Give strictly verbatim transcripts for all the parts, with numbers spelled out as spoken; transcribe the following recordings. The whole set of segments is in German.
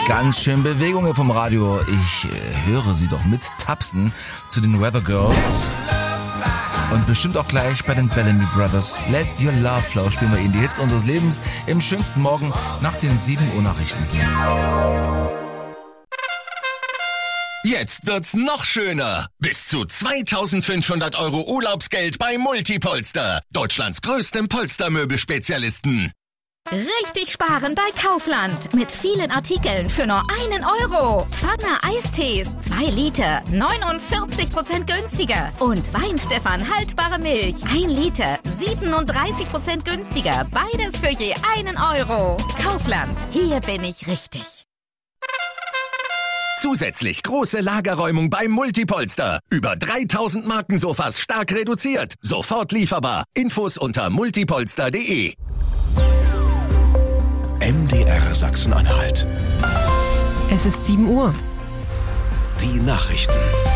Ganz schön Bewegungen vom Radio. Ich äh, höre sie doch mit tapsen zu den Weather Girls. Und bestimmt auch gleich bei den Bellamy Brothers. Let Your Love Flow spielen wir Ihnen die Hits unseres Lebens im schönsten Morgen nach den sieben Uhr Nachrichten. Jetzt wird's noch schöner. Bis zu zweitausendfünfhundert Euro Urlaubsgeld bei Multipolster. Deutschlands größtem Polstermöbelspezialisten. Richtig sparen bei Kaufland. Mit vielen Artikeln für nur einen Euro. Pfanne Eistees, zwei Liter, neunundvierzig Prozent günstiger. Und Weinstefan haltbare Milch, ein Liter, siebenunddreißig Prozent günstiger. Beides für je einen Euro. Kaufland, hier bin ich richtig. Zusätzlich große Lagerräumung beim Multipolster. Über dreitausend Markensofas stark reduziert. Sofort lieferbar. Infos unter multipolster punkt de. M D R Sachsen-Anhalt. Es ist sieben Uhr. Die Nachrichten.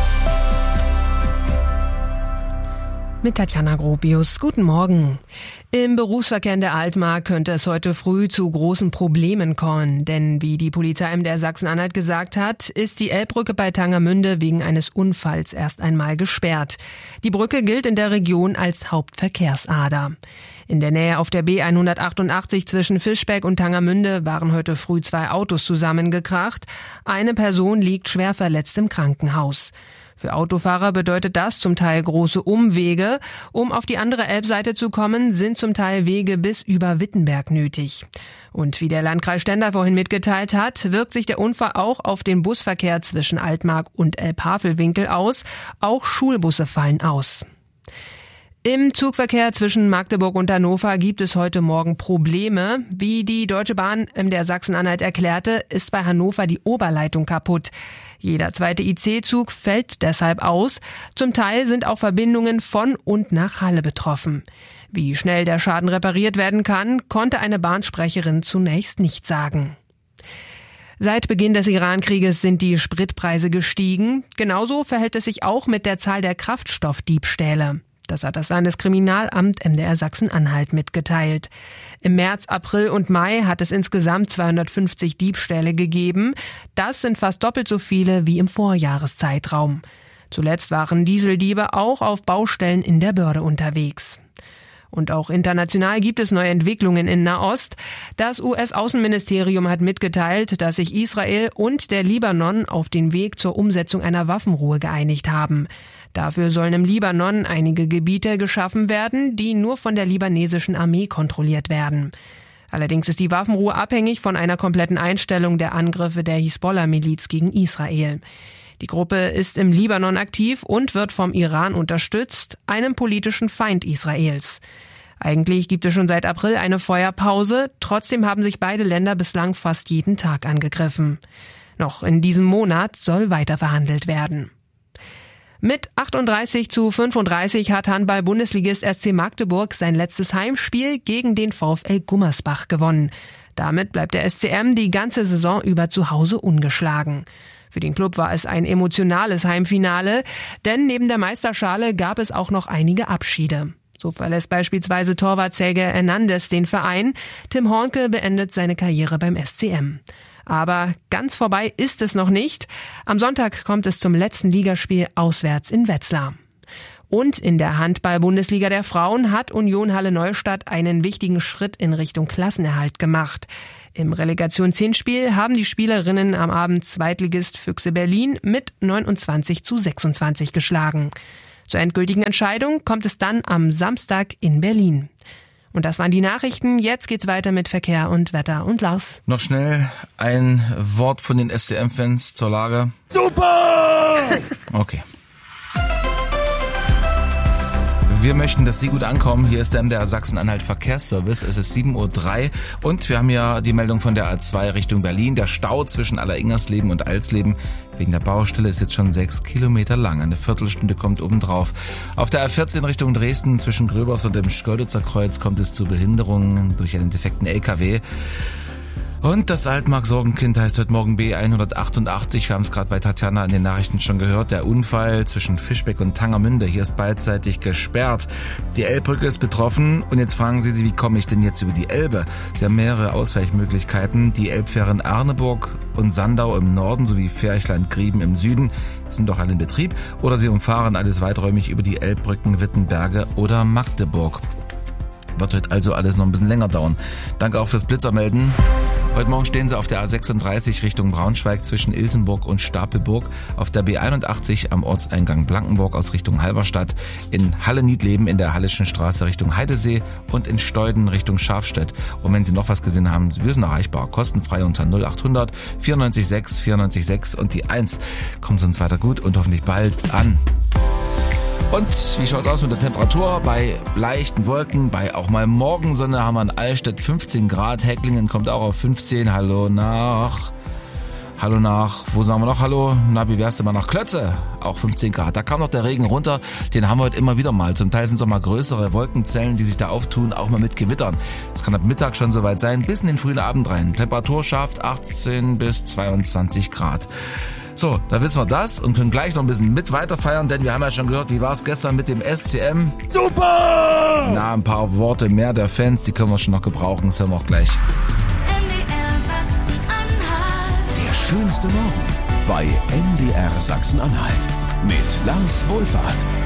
Mit Tatjana Gropius. Guten Morgen. Im Berufsverkehr in der Altmark könnte es heute früh zu großen Problemen kommen. Denn wie die Polizei M D R Sachsen-Anhalt gesagt hat, ist die Elbbrücke bei Tangermünde wegen eines Unfalls erst einmal gesperrt. Die Brücke gilt in der Region als Hauptverkehrsader. In der Nähe auf der B hundertachtundachtzig zwischen Fischbeck und Tangermünde waren heute früh zwei Autos zusammengekracht. Eine Person liegt schwer verletzt im Krankenhaus. Für Autofahrer bedeutet das zum Teil große Umwege. Um auf die andere Elbseite zu kommen, sind zum Teil Wege bis über Wittenberg nötig. Und wie der Landkreis Stendal vorhin mitgeteilt hat, wirkt sich der Unfall auch auf den Busverkehr zwischen Altmark und Elbhavelwinkel aus. Auch Schulbusse fallen aus. Im Zugverkehr zwischen Magdeburg und Hannover gibt es heute Morgen Probleme. Wie die Deutsche Bahn M D R Sachsen-Anhalt erklärte, ist bei Hannover die Oberleitung kaputt. Jeder zweite I C-Zug fällt deshalb aus. Zum Teil sind auch Verbindungen von und nach Halle betroffen. Wie schnell der Schaden repariert werden kann, konnte eine Bahnsprecherin zunächst nicht sagen. Seit Beginn des Iran-Krieges sind die Spritpreise gestiegen. Genauso verhält es sich auch mit der Zahl der Kraftstoffdiebstähle. Das hat das Landeskriminalamt M D R Sachsen-Anhalt mitgeteilt. Im März, April und Mai hat es insgesamt zweihundertfünfzig Diebstähle gegeben. Das sind fast doppelt so viele wie im Vorjahreszeitraum. Zuletzt waren Dieseldiebe auch auf Baustellen in der Börde unterwegs. Und auch international gibt es neue Entwicklungen in Nahost. Das U S-Außenministerium hat mitgeteilt, dass sich Israel und der Libanon auf den Weg zur Umsetzung einer Waffenruhe geeinigt haben. Dafür sollen im Libanon einige Gebiete geschaffen werden, die nur von der libanesischen Armee kontrolliert werden. Allerdings ist die Waffenruhe abhängig von einer kompletten Einstellung der Angriffe der Hisbollah-Miliz gegen Israel. Die Gruppe ist im Libanon aktiv und wird vom Iran unterstützt, einem politischen Feind Israels. Eigentlich gibt es schon seit April eine Feuerpause, trotzdem haben sich beide Länder bislang fast jeden Tag angegriffen. Noch in diesem Monat soll weiter verhandelt werden. Mit achtunddreißig zu fünfunddreißig hat Handball-Bundesligist S C Magdeburg sein letztes Heimspiel gegen den VfL Gummersbach gewonnen. Damit bleibt der S C M die ganze Saison über zu Hause ungeschlagen. Für den Club war es ein emotionales Heimfinale, denn neben der Meisterschale gab es auch noch einige Abschiede. So verlässt beispielsweise Torwart Sergej Hernandez den Verein. Tim Hornke beendet seine Karriere beim S C M. Aber ganz vorbei ist es noch nicht. Am Sonntag kommt es zum letzten Ligaspiel auswärts in Wetzlar. Und in der Handball-Bundesliga der Frauen hat Union Halle-Neustadt einen wichtigen Schritt in Richtung Klassenerhalt gemacht. Im Relegationshinspiel haben die Spielerinnen am Abend Zweitligist Füchse Berlin mit neunundzwanzig zu sechsundzwanzig geschlagen. Zur endgültigen Entscheidung kommt es dann am Samstag in Berlin. Und das waren die Nachrichten. Jetzt geht's weiter mit Verkehr und Wetter. Und Lars? Noch schnell ein Wort von den S C M-Fans zur Lage. Super! Okay. Wir möchten, dass Sie gut ankommen. Hier ist der M D R Sachsen-Anhalt Verkehrsservice. Es ist sieben Uhr drei und wir haben ja die Meldung von der A zwei Richtung Berlin. Der Stau zwischen Alleringersleben und Alsleben wegen der Baustelle ist jetzt schon sechs Kilometer lang. Eine Viertelstunde kommt obendrauf. Auf der A vierzehn Richtung Dresden zwischen Gröbers und dem Schkeuditzer Kreuz kommt es zu Behinderungen durch einen defekten L K W. Und das Altmark-Sorgenkind heißt heute Morgen B hundertachtundachtzig. Wir haben es gerade bei Tatjana in den Nachrichten schon gehört. Der Unfall zwischen Fischbeck und Tangermünde. Hier ist beidseitig gesperrt. Die Elbbrücke ist betroffen. Und jetzt fragen Sie sich, wie komme ich denn jetzt über die Elbe? Sie haben mehrere Ausweichmöglichkeiten. Die Elbfähren Arneburg und Sandau im Norden sowie Ferchland-Grieben im Süden sind doch alle in Betrieb. Oder Sie umfahren alles weiträumig über die Elbbrücken Wittenberge oder Magdeburg. Wird heute also alles noch ein bisschen länger dauern. Danke auch fürs Blitzermelden. Heute Morgen stehen Sie auf der A sechsunddreißig Richtung Braunschweig zwischen Ilsenburg und Stapelburg, auf der B einundachtzig am Ortseingang Blankenburg aus Richtung Halberstadt, in Halle-Niedleben in der Hallischen Straße Richtung Heidesee und in Steuden Richtung Schafstedt. Und wenn Sie noch was gesehen haben, wir sind erreichbar, kostenfrei unter null achthundert vierundneunzig sechs vierundneunzig sechs und die eins. Kommen Sie uns weiter gut und hoffentlich bald an. Und wie schaut's aus mit der Temperatur? Bei leichten Wolken, bei auch mal Morgensonne haben wir in Allstedt fünfzehn Grad. Hecklingen kommt auch auf fünfzehn. Hallo nach... Hallo nach... Wo sagen wir noch Hallo? Na, wie wär's denn mal nach Klötze? Auch fünfzehn Grad. Da kam noch der Regen runter. Den haben wir heute immer wieder mal. Zum Teil sind es auch mal größere Wolkenzellen, die sich da auftun, auch mal mit Gewittern. Es kann ab Mittag schon soweit sein, bis in den frühen Abend rein. Temperatur schafft achtzehn bis zweiundzwanzig Grad. So, da wissen wir das und können gleich noch ein bisschen mit weiter feiern, denn wir haben ja schon gehört, wie war es gestern mit dem S C M? Super! Na, ein paar Worte mehr der Fans, die können wir schon noch gebrauchen, das hören wir auch gleich. M D R Sachsen-Anhalt. Der schönste Morgen bei M D R Sachsen-Anhalt mit Lars Wohlfahrt.